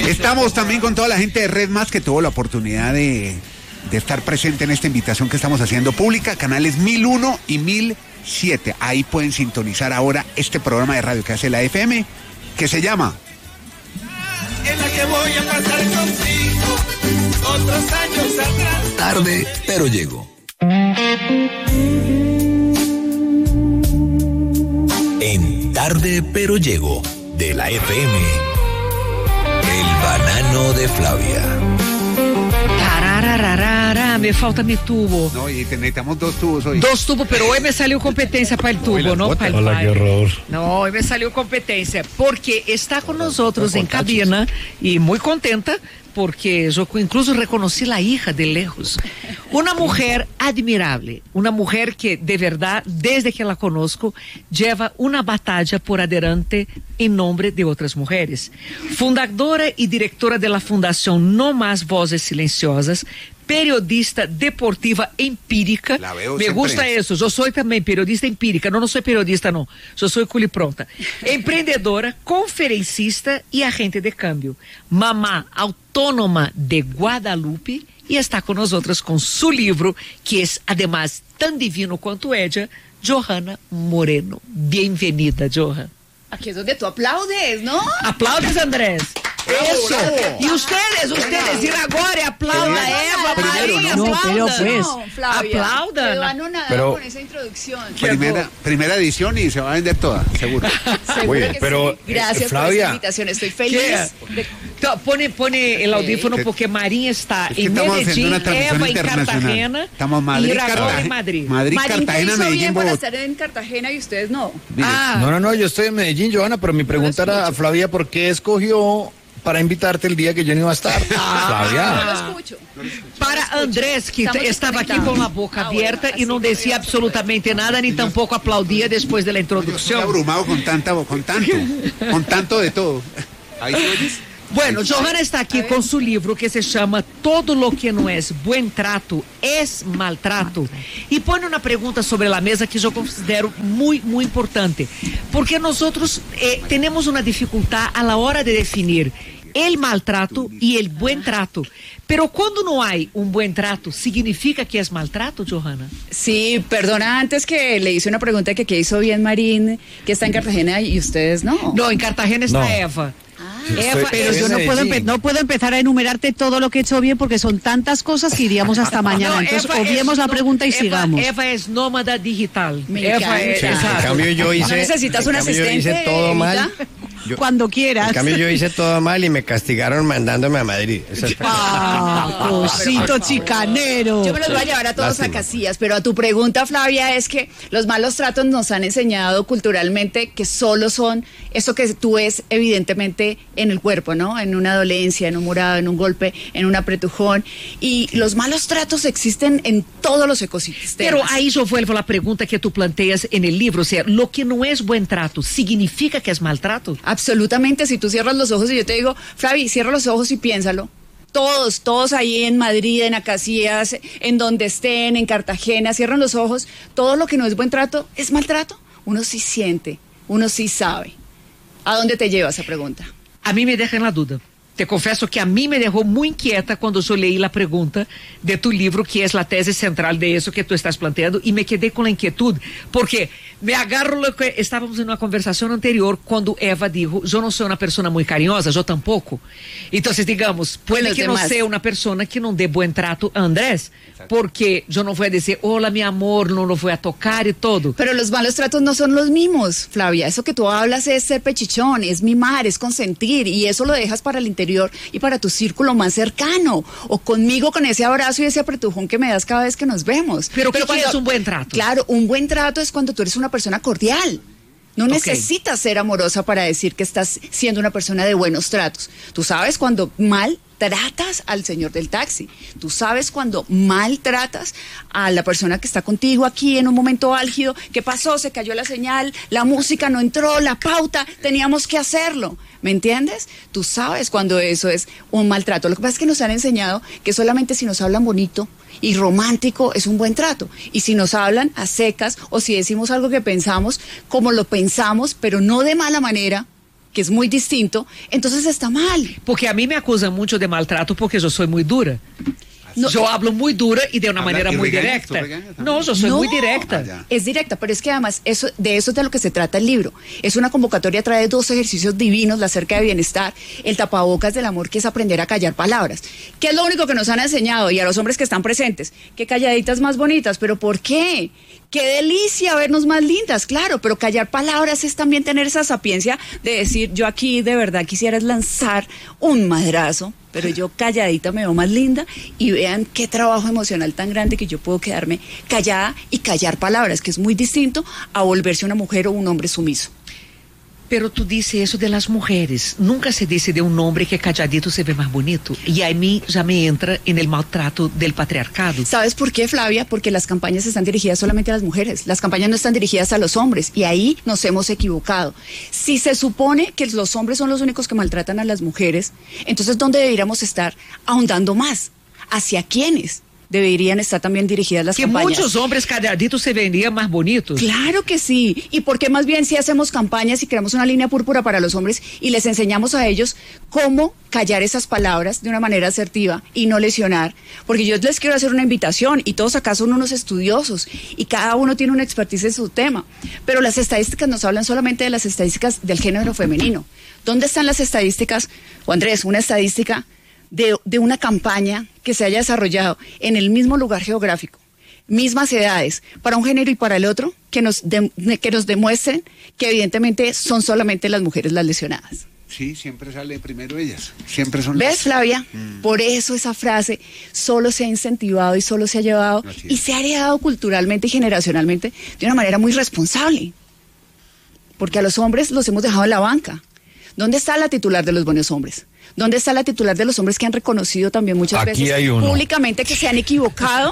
Estamos también con toda la gente de Red Más que tuvo la oportunidad de estar presente en esta invitación que estamos haciendo pública, canales 1001 y 1007. Ahí pueden sintonizar ahora este programa de radio que hace la FM, que se llama En la que voy a pasar contigo otros años atrás. Tarde, pero llego. En Tarde, pero llego, de la FM, El Banano de Flavia. Tarararara, me falta mi tubo. No, y necesitamos 2 tubos hoy. 2 tubos, pero hoy me salió competencia para el tubo, no para el Hola, baile. qué horror. No, hoy me salió competencia, porque está con nosotros en cabina y muy contenta, porque yo incluso reconocí la hija de lejos. Una mujer admirable, una mujer que de verdad, desde que la conozco, lleva una batalla por adelante en nombre de otras mujeres. Fundadora y directora de la Fundación No Más Voces Silenciosas, periodista deportiva empírica. Me gusta eso. Yo soy también periodista empírica. No soy periodista, no. Yo soy culipronta. Emprendedora, conferencista y agente de cambio. Mamá autónoma de Guadalupe y está con nosotros con su libro, que es además tan divino quanto ella, Johanna Moreno. Bienvenida, Johanna. Aquí es donde tú aplaudes, ¿no? Aplaudes, Andrés. Eso. Bravo. Y ustedes, ir agora e aplauda a Eva, Maria, no, aplauda. pero pues, Flavia, aplauda. quedó anonadada Pero- con esa introducción. Primera edición y se va a vender toda, seguro. Seguro Oye, que pero, sí. Gracias por Flavia. esta invitación, estoy feliz. Pone el audífono porque Marinha está Es que en estamos Medellín, haciendo una transmisión Eva en internacional. Cartagena Estamos Madrid, y Raúl Cartagena, en Madrid. Madrid, Marín, ¿qué Cartagena, hizo Medellín, bien para Bogotá. estar en Cartagena y ustedes no? No, yo estoy en Medellín, Johanna, pero mi pregunta era a Flavia, ¿por qué escogió para invitarte el día que yo no iba a estar? No Flavia. lo escucho. Para Andrés, que Estamos estava aqui desconectados. com a boca Ah, aberta bueno, e não assim dizia absolutamente nada, nem tampouco aplaudia depois da Estoy introdução. abrumado con tanto de todo. Ahí se oye. Bueno, Johanna está aqui com seu livro que se chama Todo lo que não é buen trato es maltrato. E põe uma pergunta sobre a mesa que eu considero muito importante, porque nós temos uma dificuldade a la hora de definir el maltrato e el buen trato. Pero quando não há buen trato, ¿significa que es maltrato, Johanna? Sí, perdona, antes que le hice una pregunta que qué hizo bien Marín, que está en Cartagena y ustedes no. No, en Cartagena está No. Eva. Estoy- Pero yo en Medellín. no puedo empezar a enumerarte todo lo que he hecho bien porque son tantas cosas que iríamos hasta mañana. No, Entonces, Eva obviemos es la pregunta y Eva- sigamos. Eva es nómada digital. Me Eva encanta. es, Sí, en En exacto. cambio yo hice... ¿No necesitas un en cambio, yo hice asistente, todo mal. Evita? Cuando quieras. En cambio yo hice todo mal y me castigaron mandándome a Madrid. Esa es- Ah, cosito chicanero. Yo me los voy a llevar a todos Lástima. a Casillas, pero a tu pregunta, Flavia, es que los malos tratos nos han enseñado culturalmente que solo son eso que tú ves evidentemente en el cuerpo, ¿no? En una dolencia, en un morado, en un golpe, en un apretujón. Y los malos tratos existen en todos los ecosistemas. Pero ahí yo vuelvo a la pregunta que tú planteas en el libro, o sea, lo que no es buen trato, ¿significa que es maltrato? Absolutamente, si tú cierras los ojos y yo te digo, Flavi, cierra los ojos y piénsalo. Todos ahí en Madrid, en Acacias, en donde estén, en Cartagena, cierran los ojos. Todo lo que no es buen trato es maltrato. Uno sí siente, uno sí sabe. ¿A dónde te lleva esa pregunta? A mí me deja en la duda. Te confesso que a mí me dejó muy inquieta cuando yo leí la pregunta de tu libro, que es la tesis central de eso que tú estás planteando, y me quedé con la inquietud, porque me agarro lo que estábamos en una conversación anterior cuando Eva dijo, yo no soy una persona muy cariñosa, yo tampoco. Entonces, digamos, puede Los que no demás. sea una persona que no dé buen trato a Andrés, porque yo no voy a decir, hola mi amor, no lo voy a tocar y todo. Pero los malos tratos no son los mismos, Flavia. Eso que tú hablas es ser pechichón, es mimar, es consentir, y eso lo dejas para el interior y para tu círculo más cercano, o conmigo con ese abrazo y ese apretujón que me das cada vez que nos vemos. Pero ¿qué cuando- es un buen trato? Claro, un buen trato es cuando tú eres una persona cordial. No Ok. necesitas ser amorosa para decir que estás siendo una persona de buenos tratos. Tú sabes cuando maltratas al señor del taxi. Tú sabes cuando maltratas a la persona que está contigo aquí en un momento álgido. ¿Qué pasó? Se cayó la señal, la música no entró, la pauta, teníamos que hacerlo. ¿Me entiendes? Tú sabes cuando eso es un maltrato. Lo que pasa es que nos han enseñado que solamente si nos hablan bonito y romántico es un buen trato. Y si nos hablan a secas o si decimos algo que pensamos como lo pensamos, pero no de mala manera, que es muy distinto, entonces está mal. Porque a mí me acusan mucho de maltrato porque yo soy muy dura. No, yo hablo muy dura y de una Habla- manera y muy regañas, directa. ¿tú regañas también? No, yo soy No. muy directa. Ah, ya. Es directa, pero es que además de eso es de lo que se trata el libro. Es una convocatoria, trae 2 ejercicios divinos, la cerca de bienestar, el tapabocas del amor, que es aprender a callar palabras. ¿Qué es lo único que nos han enseñado? Y a los hombres que están presentes, que calladitas más bonitas, ¿pero por qué? Qué delicia vernos más lindas, claro, pero callar palabras es también tener esa sapiencia de decir, yo aquí de verdad quisiera es lanzar un madrazo, pero yo calladita me veo más linda, y vean qué trabajo emocional tan grande que yo puedo quedarme callada y callar palabras, que es muy distinto a volverse una mujer o un hombre sumiso. Pero tú dices eso de las mujeres. Nunca se dice de un hombre que calladito se ve más bonito. Y a mí ya me entra en el maltrato del patriarcado. ¿Sabes por qué, Flavia? Porque las campañas están dirigidas solamente a las mujeres. Las campañas no están dirigidas a los hombres, y ahí nos hemos equivocado. Si se supone que los hombres son los únicos que maltratan a las mujeres, entonces ¿dónde deberíamos estar ahondando más? ¿Hacia quiénes deberían estar también dirigidas las Que campañas? muchos hombres calladitos se verían más bonitos. Claro que sí. ¿Y por qué más bien si hacemos campañas y creamos una línea púrpura para los hombres y les enseñamos a ellos cómo callar esas palabras de una manera asertiva y no lesionar? Porque yo les quiero hacer una invitación, y todos acá son unos estudiosos y cada uno tiene una expertise en su tema. Pero las estadísticas nos hablan solamente de las estadísticas del género femenino. ¿Dónde están las estadísticas? O Andrés, una estadística de una campaña que se haya desarrollado en el mismo lugar geográfico, mismas edades, para un género y para el otro, que nos demuestren que evidentemente son solamente las mujeres las lesionadas. Sí, siempre sale primero ellas. Siempre son ¿Ves, las... Flavia? Por eso esa frase solo se ha incentivado y solo se ha llevado Así es. y se ha heredado culturalmente y generacionalmente de una manera muy responsable. Porque a los hombres los hemos dejado en la banca. ¿Dónde está la titular de los buenos hombres? ¿Dónde está la titular de los hombres que han reconocido también muchas Aquí veces hay uno. públicamente que se han equivocado,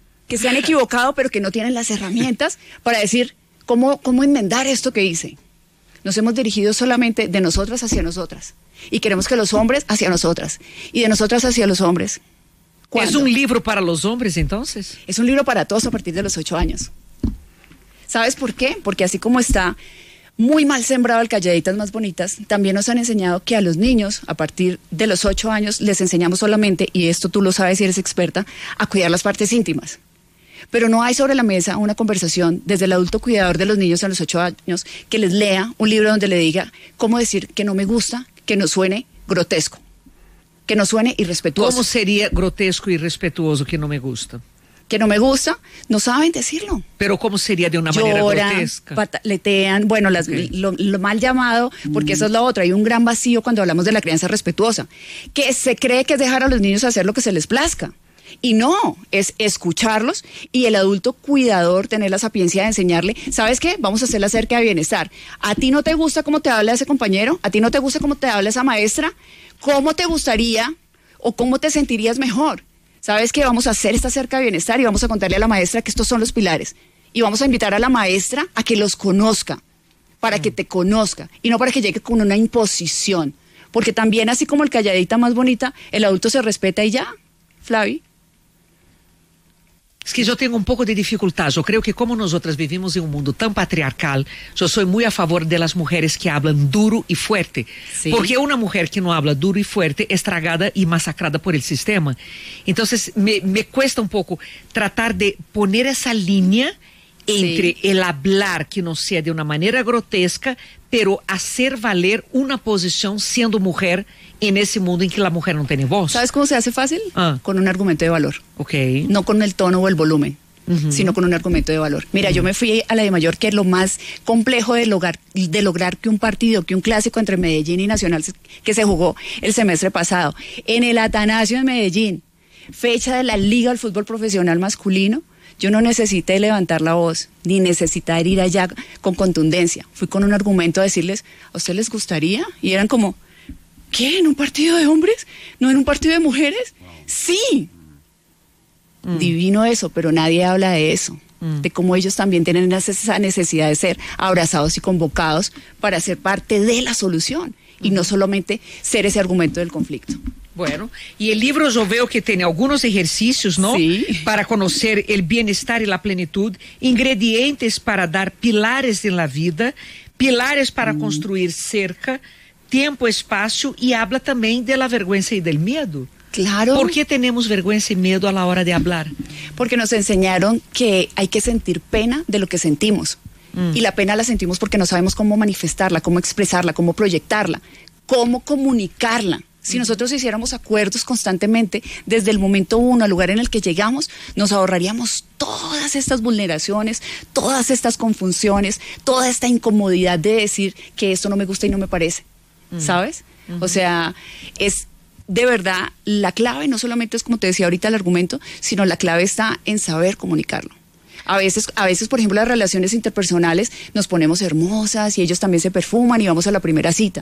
pero que no tienen las herramientas para decir cómo enmendar esto que hice? Nos hemos dirigido solamente de nosotras hacia nosotras, y queremos que los hombres hacia nosotras y de nosotras hacia los hombres. ¿Es ¿Cuándo? un libro para los hombres entonces? Es un libro para todos a partir de los 8 años. ¿Sabes por qué? Porque así como está muy mal sembrado el calladitas más bonitas, también nos han enseñado que a los niños, a partir de los 8 años, les enseñamos solamente, y esto tú lo sabes y eres experta, a cuidar las partes íntimas. Pero no hay sobre la mesa una conversación desde el adulto cuidador de los niños a los 8 años que les lea un libro donde le diga cómo decir que no me gusta, que no suene grotesco, que no suene irrespetuoso. ¿Cómo sería grotesco y irrespetuoso que no me gusta? Que no me gusta, no saben decirlo. Pero ¿cómo sería de una manera Lloran, grotesca? pataletean, bueno, lo mal llamado, porque eso es lo otro, hay un gran vacío cuando hablamos de la crianza respetuosa, que se cree que es dejar a los niños hacer lo que se les plazca. Y no, es escucharlos, y el adulto cuidador tener la sapiencia de enseñarle, ¿sabes qué? Vamos a hacer la cerca de bienestar. ¿A ti no te gusta cómo te habla ese compañero? ¿A ti no te gusta cómo te habla esa maestra? ¿Cómo te gustaría o cómo te sentirías mejor? ¿Sabes qué? Vamos a hacer esta cerca de bienestar y vamos a contarle a la maestra que estos son los pilares. Y vamos a invitar a la maestra a que los conozca, para que te conozca, y no para que llegue con una imposición. Porque también, así como el calladita más bonita, el adulto se respeta y ya, Flavi. Es que yo tengo un poco de dificultad. Yo creo que como nosotras vivimos en un mundo tan patriarcal, yo soy muy a favor de las mujeres que hablan duro y fuerte. Sí. Porque una mujer que no habla duro y fuerte es tragada y masacrada por el sistema. Entonces me cuesta un poco tratar de poner esa línea entre Sí. el hablar que no sea de una manera grotesca, pero hacer valer una posición siendo mujer en ese mundo en que la mujer no tiene voz. ¿Sabes cómo se hace fácil? Ah. Con un argumento de valor. Ok. No con el tono o el volumen, sino con un argumento de valor. Mira, yo me fui a la de Mayor, que es lo más complejo de lograr que un partido, que un clásico entre Medellín y Nacional, que se jugó el semestre pasado, en el Atanasio de Medellín, fecha de la Liga del Fútbol Profesional Masculino. Yo no necesité levantar la voz, ni necesitar ir allá con contundencia. Fui con un argumento a decirles, ¿a ustedes les gustaría? Y eran como, ¿qué? ¿En un partido de hombres? ¿No en un partido de mujeres? Sí. Divino eso, pero nadie habla de eso. De cómo ellos también tienen esa necesidad de ser abrazados y convocados para ser parte de la solución. Y no solamente ser ese argumento del conflicto. Bueno, y el libro yo veo que tiene algunos ejercicios, ¿no? Sí. Para conocer el bienestar y la plenitud, ingredientes para dar pilares en la vida, pilares para construir cerca, tiempo, espacio y habla también de la vergüenza y del miedo. Claro. ¿Por qué tenemos vergüenza y miedo a la hora de hablar? Porque nos enseñaron que hay que sentir pena de lo que sentimos. Y la pena la sentimos porque no sabemos cómo manifestarla, cómo expresarla, cómo proyectarla, cómo comunicarla. Si nosotros hiciéramos acuerdos constantemente desde el momento uno al lugar en el que llegamos, nos ahorraríamos todas estas vulneraciones, todas estas confusiones, toda esta incomodidad de decir que esto no me gusta y no me parece, ¿sabes? O sea, es de verdad la clave, no solamente es como te decía ahorita el argumento, sino la clave está en saber comunicarlo. A veces, por ejemplo, las relaciones interpersonales nos ponemos hermosas y ellos también se perfuman y vamos a la primera cita.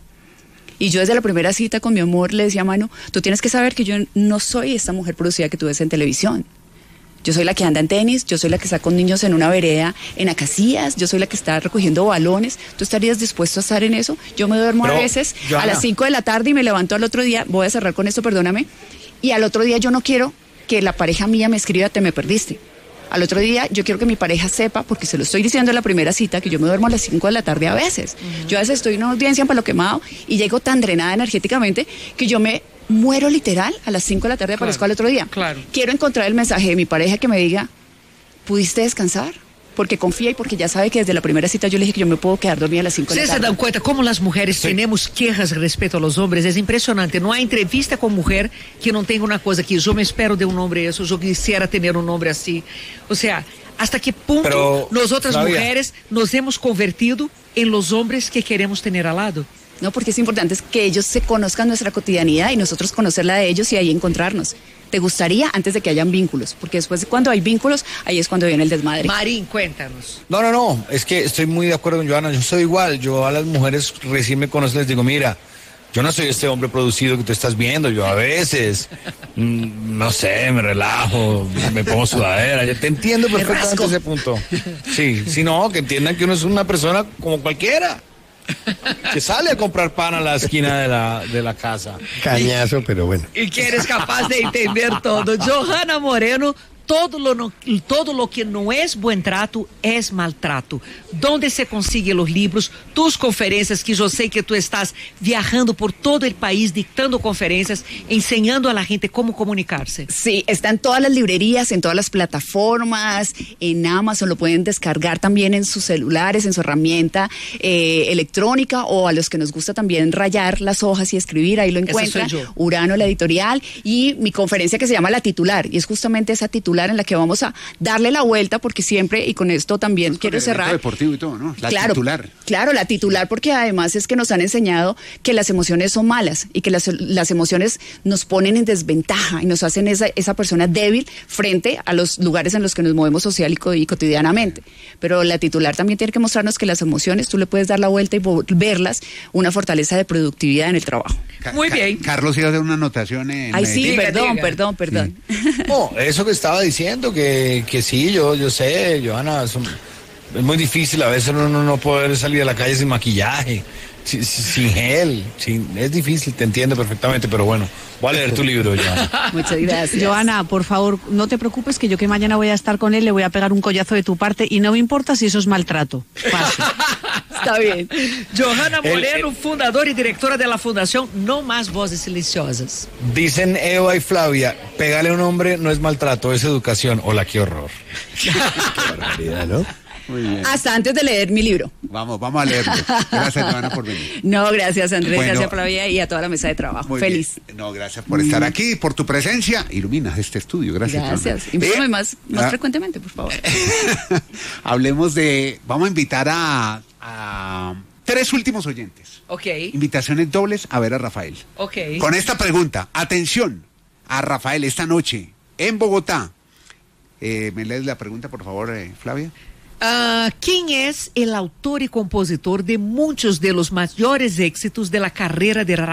Y yo desde la primera cita con mi amor le decía a Manu, tú tienes que saber que yo no soy esta mujer producida que tú ves en televisión. Yo soy la que anda en tenis, yo soy la que está con niños en una vereda, en Acacias, yo soy la que está recogiendo balones. ¿Tú estarías dispuesto a estar en eso? Yo me duermo a veces a las 5 de la tarde y me levanto al otro día, voy a cerrar con esto, perdóname, y al otro día yo no quiero que la pareja mía me escriba, te me perdiste. Al otro día yo quiero que mi pareja sepa, porque se lo estoy diciendo en la primera cita, que yo me duermo a las 5 de la tarde a veces. Yo a veces estoy en una audiencia en Palo Quemado y llego tan drenada energéticamente que yo me muero literal a las 5 de la tarde, aparezco al otro día. Claro. Quiero encontrar el mensaje de mi pareja que me diga, ¿pudiste descansar? Porque confía y porque ya sabe que desde la primera cita yo le dije que yo me puedo quedar dormida a las 5 de la ¿Ustedes tarde. se dan cuenta cómo las mujeres tenemos quejas respecto a los hombres? Es impresionante. No hay entrevista con mujer que no tenga una cosa que yo me espero de un hombre eso, yo quisiera tener un hombre así. O sea, ¿hasta qué punto Pero, nosotras Flavia, mujeres nos hemos convertido en los hombres que queremos tener al lado? No, porque es importante que ellos se conozcan nuestra cotidianidad y nosotros conocerla de ellos y ahí encontrarnos. ¿Te gustaría antes de que hayan vínculos? Porque después de cuando hay vínculos, ahí es cuando viene el desmadre. Marín, cuéntanos. No, es que estoy muy de acuerdo con Johanna, yo soy igual, yo a las mujeres recién me conocen les digo, mira, yo no soy este hombre producido que tú estás viendo, yo a veces, no sé, me relajo, me pongo sudadera, yo te entiendo perfectamente ese punto. Sí, no, que entiendan que uno es una persona como cualquiera, que sale a comprar pan a la esquina de la casa. Cañazo, pero bueno. Y que eres capaz de entender todo. Johanna Moreno, todo lo que no es buen trato es maltrato. ¿Dónde se consiguen los libros? Tus conferencias, que yo sé que tú estás viajando por todo el país, dictando conferencias, enseñando a la gente cómo comunicarse. Sí, está en todas las librerías, en todas las plataformas, en Amazon, lo pueden descargar también en sus celulares, en su herramienta electrónica, o a los que nos gusta también rayar las hojas y escribir, ahí lo encuentran. Esa soy yo. Urano, la editorial, y mi conferencia que se llama La Titular, y es justamente esa titular en la que vamos a darle la vuelta, porque siempre, y con esto también quiero cerrar. Deportivo y todo, ¿no? La Claro, titular. Claro, la titular, porque además es que nos han enseñado que las emociones son malas y que las emociones nos ponen en desventaja y nos hacen esa persona débil frente a los lugares en los que nos movemos social y cotidianamente. Pero la titular también tiene que mostrarnos que las emociones tú le puedes dar la vuelta y verlas una fortaleza de productividad en el trabajo. Muy bien. Carlos iba a hacer una anotación en Ay, sí, Diga, perdón. No, eso que estaba diciendo, que sí, yo sé, Johanna, es muy difícil a veces uno no poder salir a la calle sin maquillaje, sin gel, es difícil, te entiendo perfectamente, pero bueno, voy a leer tu libro, Johanna. Muchas gracias. Johanna, por favor, no te preocupes, que yo que mañana voy a estar con él, le voy a pegar un collazo de tu parte y no me importa si eso es maltrato. Paso. Está bien. Johanna Moreno, fundadora y directora de la Fundación No Más Voces Silenciosas. Dicen Eva y Flavia, pegarle a un hombre no es maltrato, es educación. Hola, qué horror. Qué barbaridad, ¿no? Muy bien. Hasta antes de leer mi libro. Vamos a leerlo. Gracias, Johanna, por venir. No, gracias Andrés, Bueno, gracias Flavia y a toda la mesa de trabajo. Muy Feliz. bien. No, gracias por estar aquí, por tu presencia. Iluminas este estudio. Gracias. Gracias. Johanna. Invítame más frecuentemente, por favor. Hablemos vamos a invitar a 3 últimos oyentes. Ok, Invitaciones dobles a ver a Rafael. ok. Con esta pregunta, atención a Rafael esta noche en Bogotá. ¿Me lees la pregunta, por favor, Flavia? ¿Quién es el autor y compositor de muchos de los mayores éxitos de la carrera de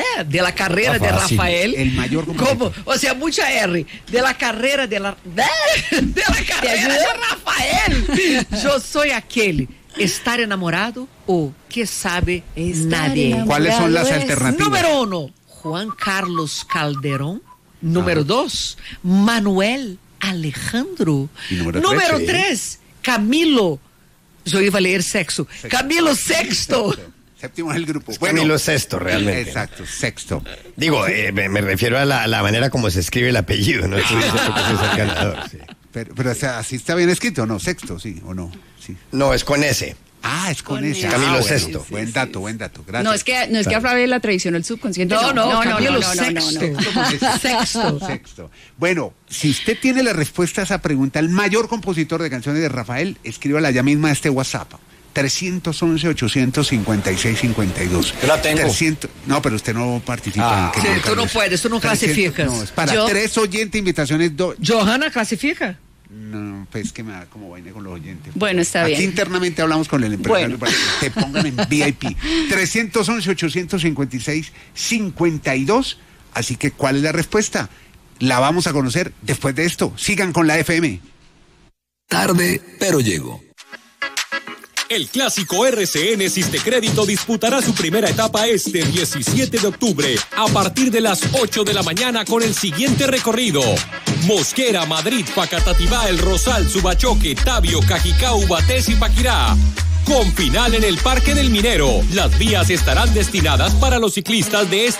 Rafael? El mayor compositor. ¿Cómo? O sea, mucha R. De la carrera de la carrera de Rafael. Yo soy aquel. ¿Estar enamorado o qué sabe nadie? enamorado. ¿Cuáles son las es. alternativas? Número 1, Juan Carlos Calderón. Número 2, Manuel Alejandro. Y número tres, 3, Camilo. Yo iba a leer sexo. Camilo Sexto. Séptimo es el grupo. Es Camilo Sexto, realmente. Exacto, sexto. Digo, me refiero a la manera como se escribe el apellido, ¿no? Estoy diciendo porque es el ganador, sí. Pero o sea, ¿así está bien escrito o no? Sexto, sí, o no. Sí. No, es con S. Ah, es con Con ese. ese. Camilo bueno, Sexto. Buen dato, gracias. No es que a Flavia la traicionó el subconsciente. Camilo no. Sexto. Sexto. Bueno, si usted tiene la respuesta a esa pregunta, el mayor compositor de canciones de Rafael, escríbala ya misma a este WhatsApp. 311-856-52. Yo la tengo. 300, no, pero usted no participa. Sí, tú no puedes, tú no 300, clasificas. No, es para Yo- 3 oyentes, invitaciones. Johanna clasifica. No, pues que me da como vaina con los oyentes. Bueno, está Aquí bien. internamente hablamos con el empresario Bueno. para que te pongan en VIP. 311-856-52. Así que, ¿cuál es la respuesta? La vamos a conocer después de esto. Sigan con la FM. Tarde, pero llego. El clásico RCN Sistecrédito disputará su primera etapa este 17 de octubre a partir de las 8 de la mañana con el siguiente recorrido: Mosquera, Madrid, Facatativá, El Rosal, Subachoque, Tabio, Cajicá, Ubatés y Paquirá. Con final en el Parque del Minero. Las vías estarán destinadas para los ciclistas de